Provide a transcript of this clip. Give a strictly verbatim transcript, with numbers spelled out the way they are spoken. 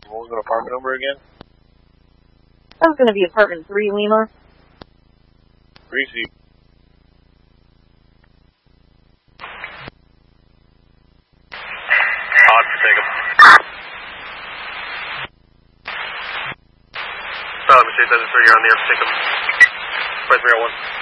What was the apartment number again? That was going to be apartment three, Lima. Greasy. Odd to take him. Oh, let me see, that's three, you're on the air, take him. Press three oh one.